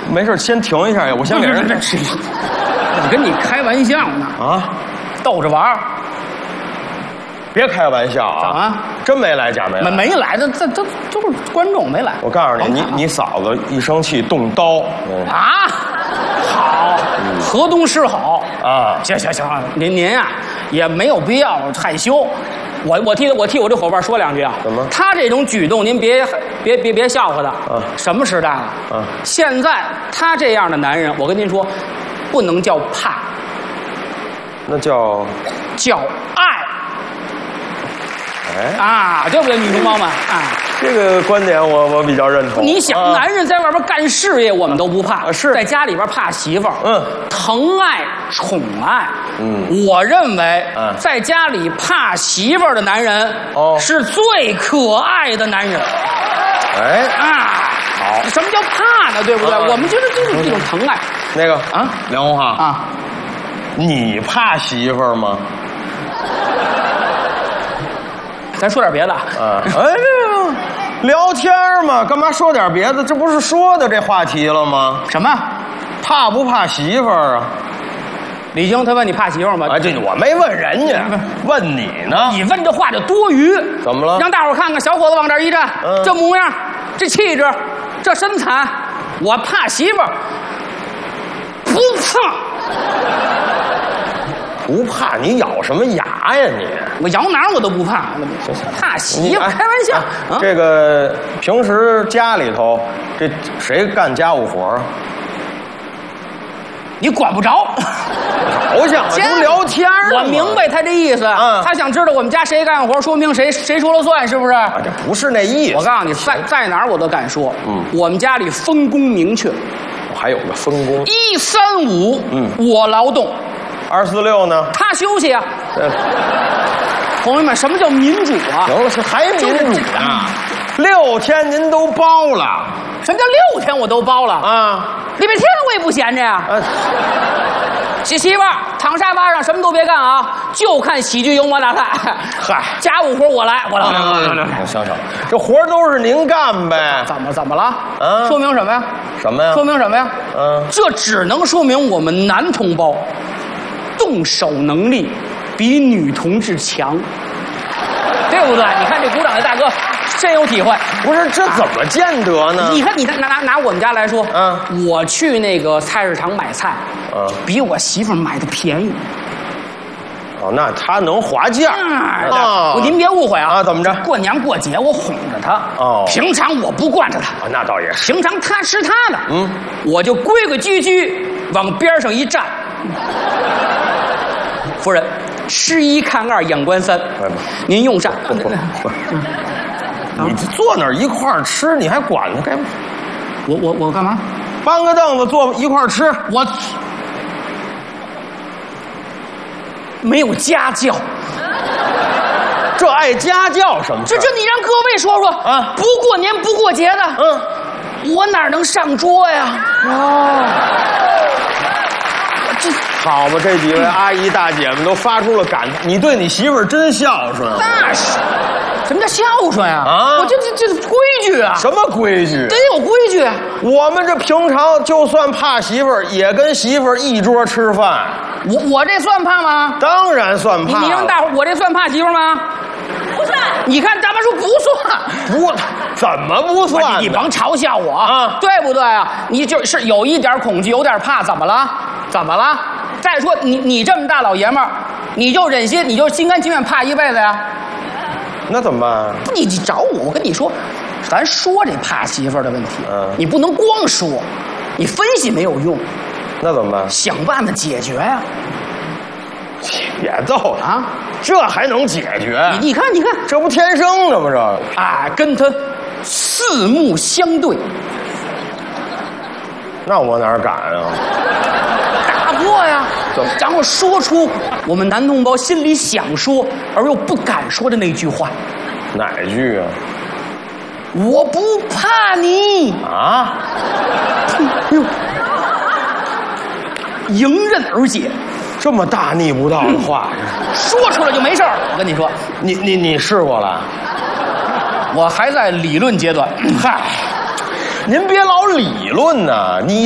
没事，先停一下呀，我先给人。 我跟你开玩笑呢啊， 逗着玩儿。 别开玩笑啊！ 怎么？ 真没来，假没来？ 没来，这都是观众没来。 我告诉你，你嫂子一生气动刀啊！好，河东狮吼啊！ 行，您呀也没有必要害羞。我替我这伙伴说两句啊。 怎么？ 他这种举动您别笑话他。 啊！ 什么时代了？ 啊！ 现在他这样的男人，我跟您说，不能叫怕， 那叫爱。 哎啊，对不对，女同胞们啊？ 这个观点我比较认同。 你想，男人在外边干事业，我们都不怕， 是在家里边怕媳妇儿，疼爱、宠爱，我认为，在家里怕媳妇儿的男人，是最可爱的男人。 哎啊，好，什么叫怕呢？对不对？我们觉得这是一种疼爱。 那个啊，梁红哈啊， 你怕媳妇儿吗？ 咱说点别的啊！哎呀，聊天嘛，干嘛说点别的？这不是说的这话题了吗？ 什么？ 怕不怕媳妇儿啊？ 李菁他问你怕媳妇儿吗？ 啊，这我没问人家，问你呢。 你问这话就多余。 怎么了？ 让大伙看看小伙子往这儿一站，这模样，这气质，这身材，我怕媳妇儿，不怕。 不怕你咬什么牙呀你？ 我咬哪儿我都不怕，怕媳妇开玩笑。 这个平时家里头这谁干家务活啊？ 你管不着。 好想都聊天我明白他这意思，他想知道我们家谁干活，说明谁说了算，是不是？ 这不是那意思。 我告诉你，在哪儿我都敢说。我们家里分工明确。 我还有个分工 ，135，我劳动。 246呢？ 他休息啊！朋友们，什么叫民主啊？ 行了，还民主呢？6天您都包了？ 什么叫6天我都包了啊？礼拜天我也不闲着呀。媳妇儿躺沙发上什么都别干啊，就看喜剧幽默大赛。嗨，家务活我来。 行，这活都是您干呗？ 怎么了？啊？说明什么呀？ 什么呀？ 说明什么呀？这只能说明我们男同胞动手能力比女同志强，对不对？你看这鼓掌的大哥深有体会。 不是，这怎么见得呢？ 你看，拿我们家来说，我去那个菜市场买菜，比我媳妇买的便宜。 哦，那他能划价啊？您别误会啊！ 怎么着？ 过年过节我哄着他，平常我不惯着他。 那倒也是。 平常他吃他的，我就规规矩矩往边上一站。夫人，吃1看2，养观3，您用膳。 你坐那儿一块儿吃，你还管他干嘛？ 我干嘛？ 搬个凳子坐一块儿吃。 我没有家教。 这爱家教什么？ 这你让各位说说啊！不过年不过节的，我哪能上桌呀？ 这好吧，这几位阿姨大姐们都发出了感叹：你对你媳妇儿真孝顺。 那是。什么叫孝顺啊？我这规矩啊！ 什么规矩？ 得有规矩啊！ 我们这平常就算怕媳妇儿，也跟媳妇儿一桌吃饭。 我这算怕吗？ 当然算怕。 你让大伙，我这算怕媳妇吗？不算。你看大妈说不算， 不，怎么不算？ 你甭嘲笑我啊，对不对啊？你就是有一点恐惧，有点怕，怎么了？怎么了？再说你这么大老爷们儿，你就忍心，你就心甘情愿怕一辈子呀？ 那怎么办啊？ 你找我跟你说，咱说这怕媳妇儿的问题，你不能光说，你分析没有用。 那怎么办？ 想办法解决呀！ 别逗了啊！这还能解决？ 你看， 这不天生的吗？这啊，跟他四目相对。 那我哪敢啊？ 打破呀！然后说出我们男同胞心里想说而又不敢说的那句话。 哪句啊？ 我不怕你啊！ 迎刃而解。 这么大逆不道的话， 说出来就没事了。我跟你说， 你试过了？ 我还在理论阶段。 嗨，您别老理论呢，你。